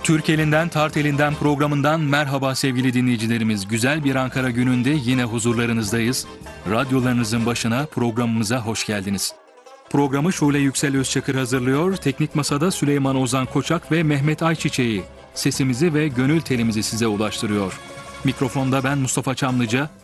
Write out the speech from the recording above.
Türk elinden Tart elinden programından merhaba sevgili dinleyicilerimiz. Güzel bir Ankara gününde yine huzurlarınızdayız. Radyolarınızın başına programımıza hoş geldiniz. Programı Şule Yüksel Özçakır hazırlıyor. Teknik Masada Süleyman Ozan Koçak ve Mehmet Ayçiçeği sesimizi ve gönül telimizi size ulaştırıyor. Mikrofonda ben Mustafa Çamlıca.